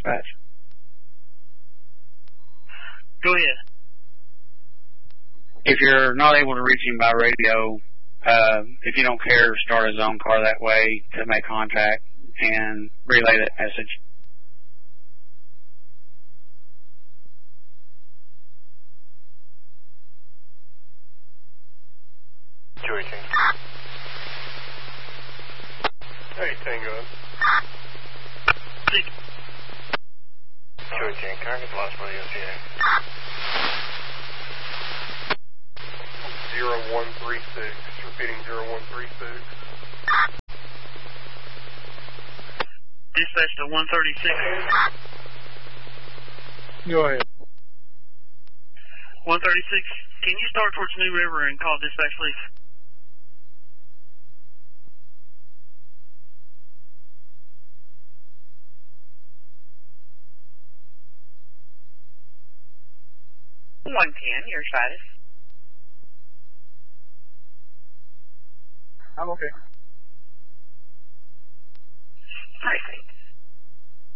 dispatch. Go ahead. If you're not able to reach him by radio, if you don't care, start a zone car that way to make contact and relay that message. Joey Tango. Hey, Tango. Joey Tango, can I get the last one of the OCA? 0136, repeating 0136. Dispatch to 136. Go ahead. 136, can you start towards New River and call dispatch, please? Your status. I'm okay. Perfect.